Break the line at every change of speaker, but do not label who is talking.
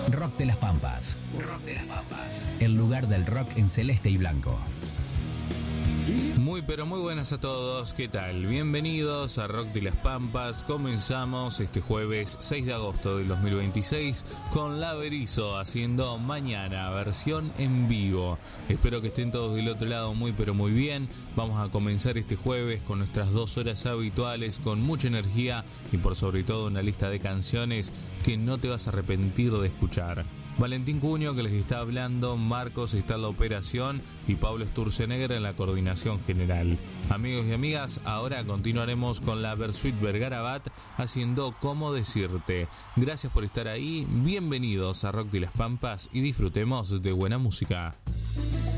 Rock de las Pampas. Rock de las Pampas. El lugar del rock en celeste y blanco.
Muy pero muy buenas a todos, ¿qué tal? Bienvenidos a Rock de las Pampas. Comenzamos este jueves 6 de agosto del 2026 con La Berizo haciendo Mañana, versión en vivo. Espero que estén todos del otro lado muy pero muy bien. Vamos a comenzar este jueves con nuestras 2 horas habituales, con mucha energía y por sobre todo una lista de canciones que no te vas a arrepentir de escuchar. Valentín Cuño que les está hablando, Marcos está en la operación y Pablo Sturzenegger en la coordinación general. Amigos y amigas, ahora continuaremos con la Bersuit Vergarabat haciendo Cómo Decirte. Gracias por estar ahí, bienvenidos a Rock de las Pampas y disfrutemos de buena música.